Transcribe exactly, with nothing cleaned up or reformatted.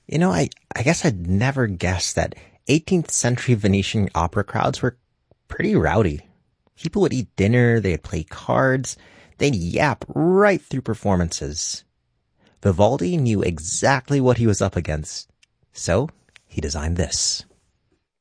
You know, I, I guess I'd never guessed that eighteenth century Venetian opera crowds were pretty rowdy. People would eat dinner, they'd play cards, they'd yap right through performances. Vivaldi knew exactly what he was up against, so he designed this.